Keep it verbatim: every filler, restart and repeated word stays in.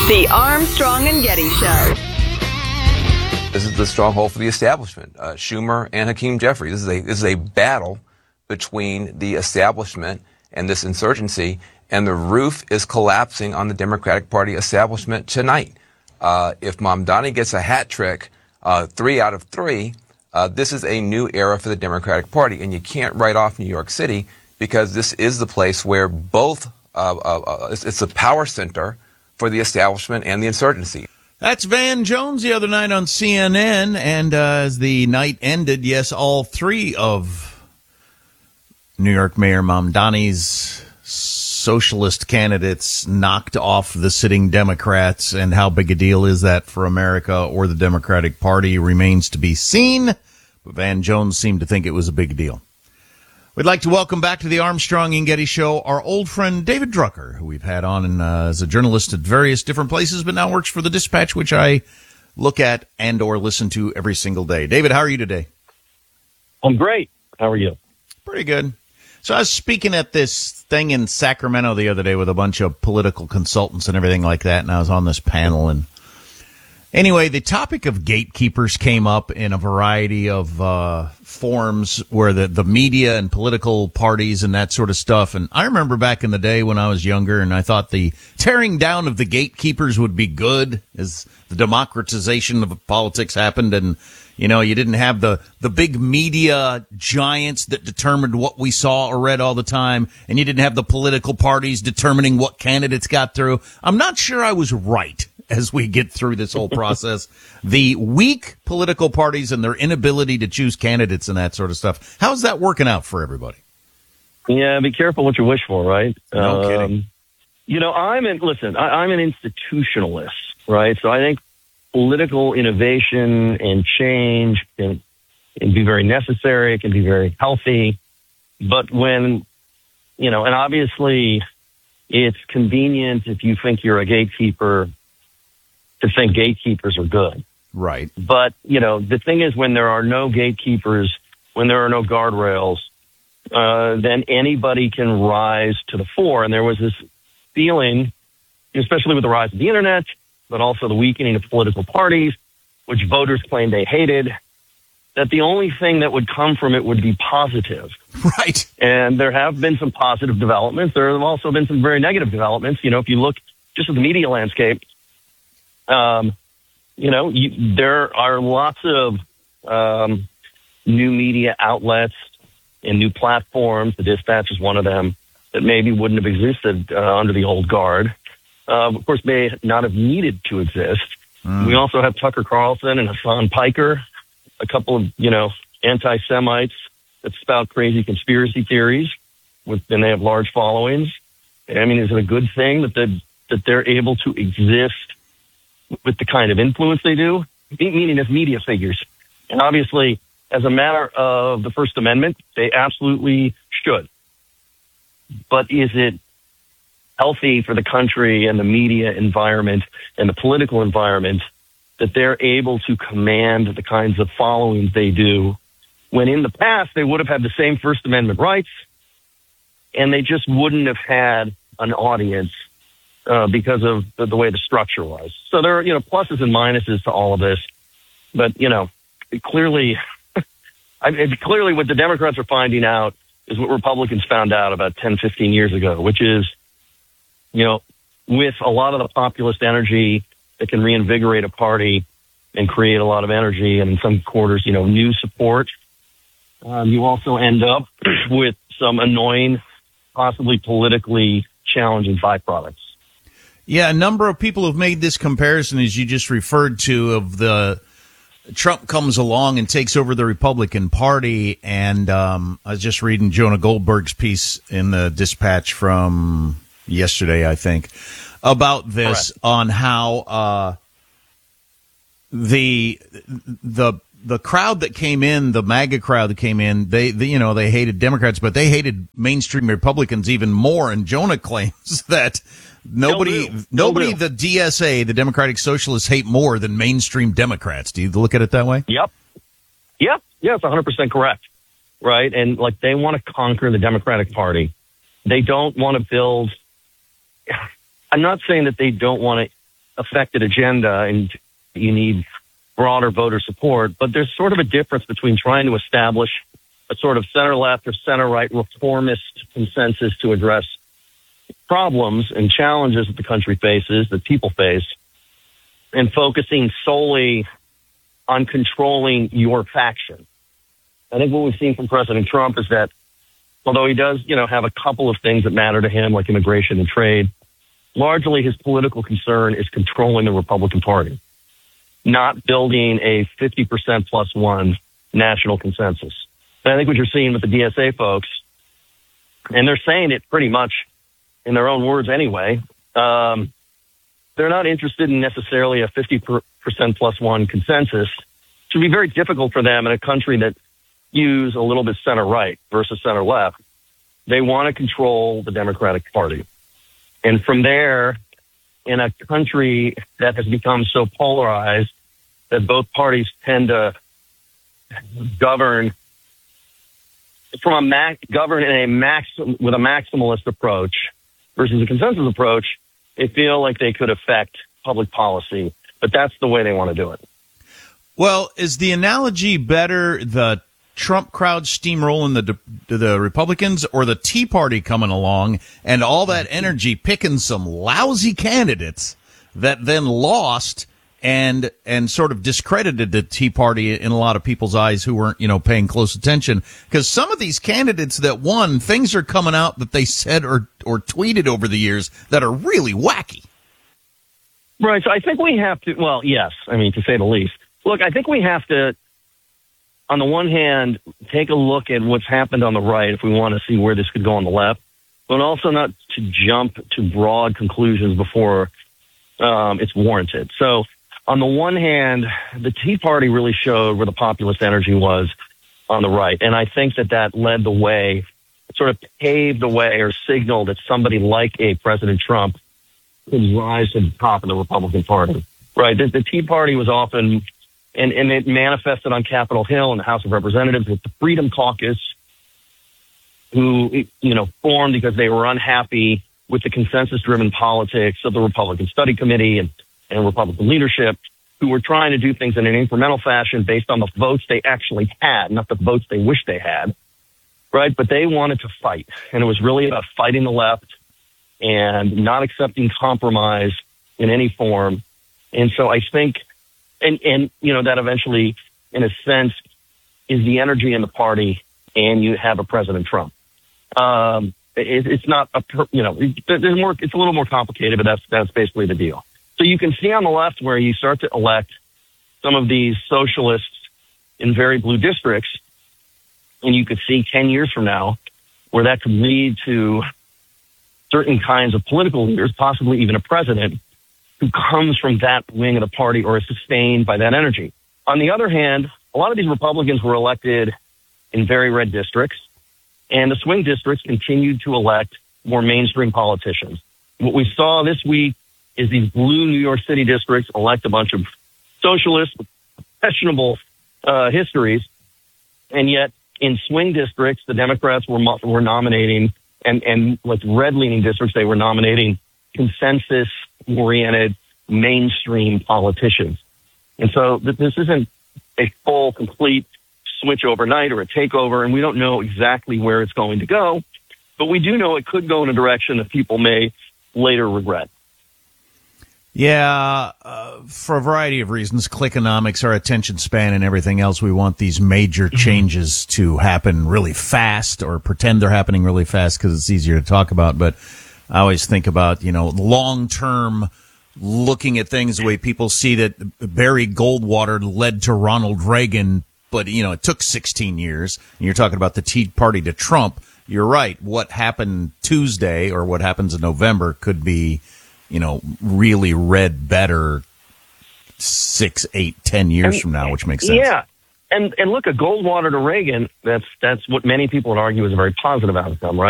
The Armstrong and Getty Show. This is the stronghold for the establishment. Uh, Schumer and Hakeem Jeffries. This is a this is a battle between the establishment and this insurgency, and the roof is collapsing on the Democratic Party establishment tonight. Uh, if Mamdani gets a hat trick, uh, three out of three, uh, this is a new era for the Democratic Party, and you can't write off New York City because this is the place where both uh, uh, uh, it's, it's a power center for the establishment and the insurgency. That's Van Jones the other night on C N N, and uh, as the night ended, yes, all three of New York Mayor Mamdani's socialist candidates knocked off the sitting Democrats, and how big a deal is that for America or the Democratic Party remains to be seen, but Van Jones seemed to think it was a big deal. We'd like to welcome back to the Armstrong and Getty Show our old friend David Drucker, who we've had on in, uh, as a journalist at various different places, but now works for the Dispatch, which I look at and or listen to every single day. David, how are you today? I'm great. How are you? Pretty good. So I was speaking at this thing in Sacramento the other day with a bunch of political consultants and everything like that, and I was on this panel. And anyway, the topic of gatekeepers came up in a variety of uh, forms where the, the media and political parties and that sort of stuff. And I remember back in the day when I was younger, and I thought the tearing down of the gatekeepers would be good as the democratization of politics happened. And, you know, you didn't have the, the big media giants that determined what we saw or read all the time, and you didn't have the political parties determining what candidates got through. I'm not sure I was right as we get through this whole process. The weak political parties and their inability to choose candidates and that sort of stuff. How's that working out for everybody? Yeah, be careful what you wish for, right? No um, kidding. You know, I'm in, listen, I, I'm an institutionalist, right? So I think political innovation and change can, can be very necessary. It can be very healthy. But when, you know, and obviously it's convenient if you think you're a gatekeeper to think gatekeepers are good. Right. But, you know, the thing is, when there are no gatekeepers, when there are no guardrails, uh, then anybody can rise to the fore. And there was this feeling, especially with the rise of the internet, but also the weakening of political parties, which voters claimed they hated, that the only thing that would come from it would be positive. Right. And there have been some positive developments. There have also been some very negative developments. You know, if you look just at the media landscape, um, you know, you, there are lots of um, new media outlets and new platforms. The Dispatch is one of them that maybe wouldn't have existed uh, under the old guard. Uh, of course, may not have needed to exist. Mm. We also have Tucker Carlson and Hassan Piker, a couple of, you know, anti-Semites that spout crazy conspiracy theories, with, and they have large followings. I mean, is it a good thing that they, that they're able to exist with the kind of influence they do, meaning as media figures? And obviously, as a matter of the First Amendment, they absolutely should. But is it healthy for the country and the media environment and the political environment that they're able to command the kinds of followings they do, when in the past they would have had the same First Amendment rights and they just wouldn't have had an audience uh, because of the, the way the structure was? So there are, you know, pluses and minuses to all of this. But, you know, it clearly, I mean, it, clearly what the Democrats are finding out is what Republicans found out about ten, fifteen years ago, which is, you know, with a lot of the populist energy that can reinvigorate a party and create a lot of energy, and in some quarters, you know, new support, um, you also end up with some annoying, possibly politically challenging byproducts. Yeah, a number of people have made this comparison, as you just referred to, of the Trump comes along and takes over the Republican Party. And um, I was just reading Jonah Goldberg's piece in the Dispatch from yesterday, I think, about this. Correct. On how uh, the the the crowd that came in, the MAGA crowd that came in, they, they you know they hated Democrats, but they hated mainstream Republicans even more. And Jonah claims that nobody, nobody, the D S A, the Democratic Socialists, hate more than mainstream Democrats. Do you look at it that way? Yep. Yep. Yeah, it's one hundred percent correct. Right. And like, they want to conquer the Democratic Party. They don't want to build. I'm not saying that they don't want to affected agenda and you need broader voter support. But there's sort of a difference between trying to establish a sort of center-left or center-right reformist consensus to address problems and challenges that the country faces, that people face, and focusing solely on controlling your faction. I think what we've seen from President Trump is that although he does, you know, have a couple of things that matter to him, like immigration and trade, largely his political concern is controlling the Republican Party, not building a fifty percent plus one national consensus. And I think what you're seeing with the D S A folks, and they're saying it pretty much in their own words anyway, um, they're not interested in necessarily a fifty percent plus one consensus. It would be very difficult for them in a country that skews a little bit center-right versus center-left. They want to control the Democratic Party. And from there, in a country that has become so polarized that both parties tend to govern from a max, govern in a max with a maximalist approach versus a consensus approach, they feel like they could affect public policy, but that's the way they want to do it. Well, is the analogy better the Trump crowd steamrolling the the Republicans or the Tea Party coming along and all that energy picking some lousy candidates that then lost and and sort of discredited the Tea Party in a lot of people's eyes who weren't, you know, paying close attention? Because some of these candidates that won, things are coming out that they said or or tweeted over the years that are really wacky. Right. So I think we have to, well, yes, I mean, to say the least. Look, I think we have to, on the one hand, take a look at what's happened on the right if we want to see where this could go on the left, but also not to jump to broad conclusions before um, it's warranted. So on the one hand, the Tea Party really showed where the populist energy was on the right. And I think that that led the way, sort of paved the way or signaled that somebody like a President Trump could rise to the top of the Republican Party. Right. The, the Tea Party was often, and, and it manifested on Capitol Hill in the House of Representatives with the Freedom Caucus, who, you know, formed because they were unhappy with the consensus-driven politics of the Republican Study Committee and, and Republican leadership, who were trying to do things in an incremental fashion based on the votes they actually had, not the votes they wished they had, right? But they wanted to fight, and it was really about fighting the left and not accepting compromise in any form. And so I think, and, and you know, that eventually, in a sense, is the energy in the party, and you have a President Trump. Um, it, it's not a, you know, there's more, it's a little more complicated, but that's, that's basically the deal. So you can see on the left where you start to elect some of these socialists in very blue districts, and you could see ten years from now where that could lead to certain kinds of political leaders, possibly even a president, who comes from that wing of the party or is sustained by that energy. On the other hand, a lot of these Republicans were elected in very red districts, and the swing districts continued to elect more mainstream politicians. What we saw this week is these blue New York City districts elect a bunch of socialists with questionable uh, histories, and yet in swing districts, the Democrats were were nominating, and, and like red-leaning districts, they were nominating consensus-oriented mainstream politicians. And so th- this isn't a full, complete switch overnight or a takeover, and we don't know exactly where it's going to go, but we do know it could go in a direction that people may later regret. Yeah, uh, for a variety of reasons, clickonomics, our attention span, and everything else, we want these major changes to happen really fast or pretend they're happening really fast because it's easier to talk about. But I always think about, you know, long-term looking at things the way people see that Barry Goldwater led to Ronald Reagan, but, you know, it took sixteen years. And you're talking about the Tea Party to Trump. You're right. What happened Tuesday or what happens in November could be, you know, really read better six, eight, ten years and, from now, which makes sense. Yeah. And and look, a Goldwater to Reagan, that's that's what many people would argue is a very positive outcome, right?